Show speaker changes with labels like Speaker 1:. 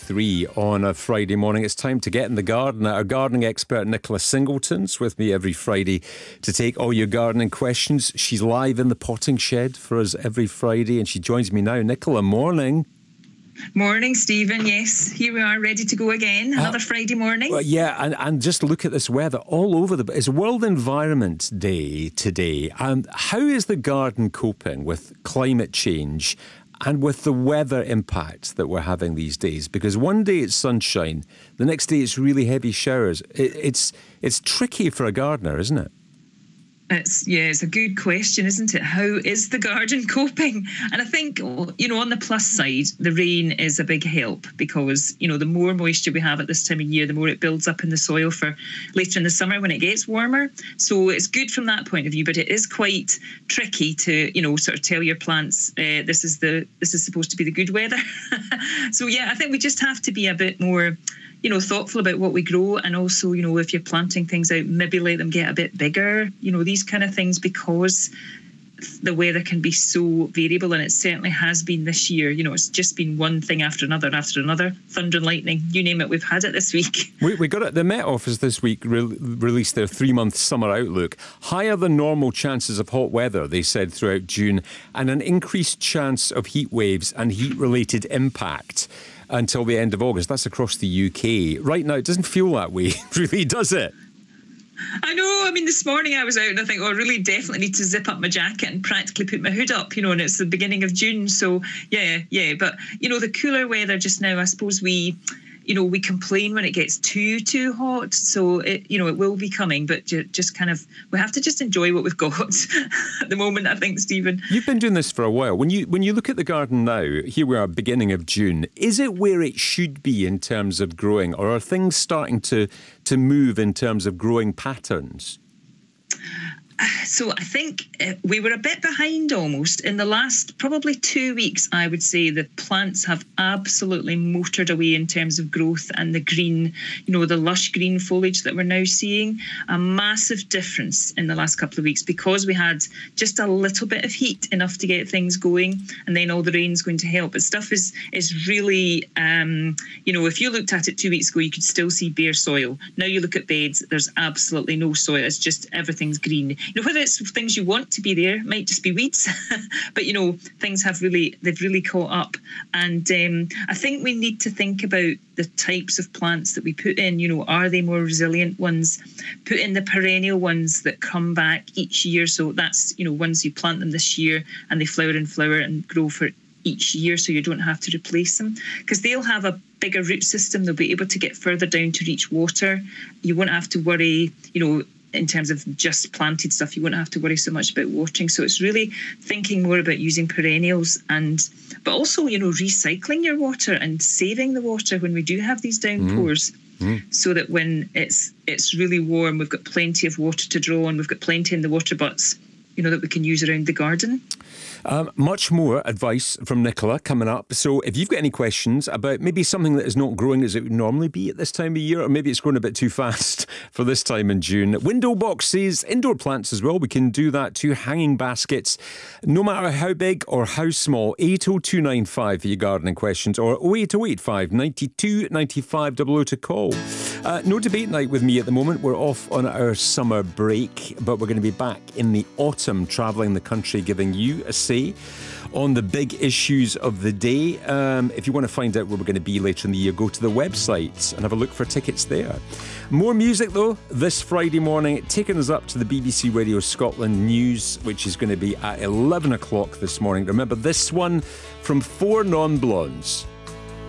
Speaker 1: 8:33 on a Friday morning. It's time to get in the garden. Our gardening expert Nicola Singleton's with me every Friday to take all your gardening questions. She's live in the potting shed for us every Friday and she joins me now. Nicola, morning.
Speaker 2: Morning, Stephen. Yes, here we are, ready to go again. Another Friday morning.
Speaker 1: Well, yeah, and just look at this weather all over it's World Environment Day today. And how is the garden coping with climate change and with the weather impact that we're having these days? Because one day it's sunshine, the next day it's really heavy showers. It's tricky for a gardener, isn't it?
Speaker 2: It's a good question, isn't it? How is the garden coping? And I think, on the plus side, the rain is a big help because, the more moisture we have at this time of year, the more it builds up in the soil for later in the summer when it gets warmer. So it's good from that point of view, but it is quite tricky to, sort of tell your plants, this is supposed to be the good weather. So I think we just have to be a bit more thoughtful about what we grow, and also, if you're planting things out, maybe let them get a bit bigger, these kind of things, because the weather can be so variable, and it certainly has been this year. It's just been one thing after another, thunder and lightning, you name it, we've had it this week.
Speaker 1: We got it. The Met Office this week released their 3-month summer outlook. Higher than normal chances of hot weather, they said, throughout June, and an increased chance of heat waves and heat-related impact until the end of August. That's across the UK. Right now, it doesn't feel that way, really, does it?
Speaker 2: I know. I mean, this morning I was out and I think, I really definitely need to zip up my jacket and practically put my hood up, and it's the beginning of June. So, yeah. But, the cooler weather just now, I suppose we complain when it gets too hot. So, it will be coming, but just kind of, we have to just enjoy what we've got at the moment, I think, Stephen.
Speaker 1: You've been doing this for a while. When you look at the garden now, here we are, beginning of June, is it where it should be in terms of growing, or are things starting to move in terms of growing patterns?
Speaker 2: So I think we were a bit behind almost. In the last probably 2 weeks, I would say the plants have absolutely motored away in terms of growth, and the green, the lush green foliage that we're now seeing. A massive difference in the last couple of weeks because we had just a little bit of heat, enough to get things going, and then all the rain's going to help. But stuff is really, if you looked at it 2 weeks ago, you could still see bare soil. Now you look at beds, there's absolutely no soil. It's just everything's green. Whether it's things you want to be there, it might just be weeds, but things they've really caught up. And I think we need to think about the types of plants that we put in. Are they more resilient ones? Put in the perennial ones that come back each year. So that's ones you plant them this year and they flower and grow for each year, so you don't have to replace them, because they'll have a bigger root system. They'll be able to get further down to reach water. You won't have to worry, in terms of just planted stuff, you won't have to worry so much about watering. So it's really thinking more about using perennials, but also, recycling your water and saving the water when we do have these downpours. So that when it's really warm, we've got plenty of water to draw on. We've got plenty in the water butts, that we can use around the garden.
Speaker 1: Much more advice from Nicola coming up. So if you've got any questions about maybe something that is not growing as it would normally be at this time of year, or maybe it's growing a bit too fast for this time in June, window boxes, indoor plants as well, we can do that too. Hanging baskets, no matter how big or how small. 80295 for your gardening questions, or 08085 92 95 00 to call. No debate night with me at the moment. We're off on our summer break, but we're going to be back in the autumn, travelling the country, giving you a say on the big issues of the day. If you want to find out where we're going to be later in the year, go to the website and have a look for tickets there. More music though this Friday morning, taking us up to the BBC Radio Scotland news, which is going to be at 11 o'clock this morning. Remember this one from 4 Non-Blondes.